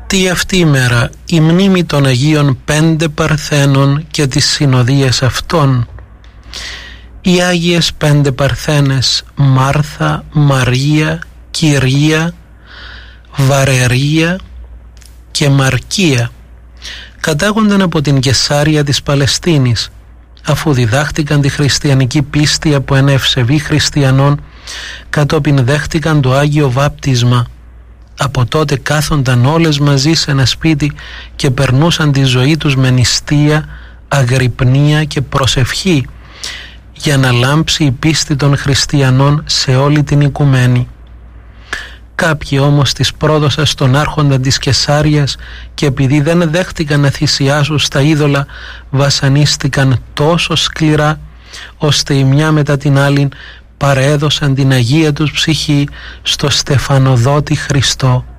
Τι αυτή η μέρα η μνήμη των Αγίων 5 Παρθένων και τις συνοδείες αυτών. Οι Άγιες 5 Παρθένες Μάρθα, Μαρία, Κυρία, Βαρερία και Μαρκία κατάγονταν από την Κεσάρια της Παλαιστίνης, αφού διδάχτηκαν τη χριστιανική πίστη από ένα ευσεβή χριστιανών, κατόπιν δέχτηκαν το Άγιο Βάπτισμα. Από τότε κάθονταν όλες μαζί σε ένα σπίτι και περνούσαν τη ζωή τους με νηστεία, αγρυπνία και προσευχή, για να λάμψει η πίστη των χριστιανών σε όλη την οικουμένη. Κάποιοι όμως τις πρόδωσαν στον άρχοντα της Κεσάριας και επειδή δεν δέχτηκαν να θυσιάσουν στα είδωλα, βασανίστηκαν τόσο σκληρά, ώστε η μια μετά την άλλη παρέδωσαν την Αγία τους ψυχή στο στεφανοδότη Χριστό.